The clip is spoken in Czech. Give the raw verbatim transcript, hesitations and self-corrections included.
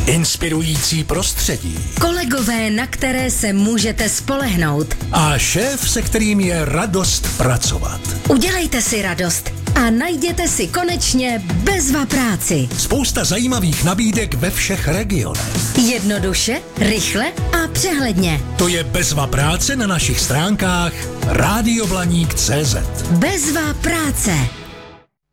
inspirující prostředí kolegové, na které se můžete spolehnout a šéf, se kterým je radost pracovat. Udělejte si radost a najděte si konečně Bezva práci. Spousta zajímavých nabídek ve všech regionech. Jednoduše, rychle a přehledně. To je Bezva práce na našich stránkách rádio blaník tečka cé zet. Bezva práce.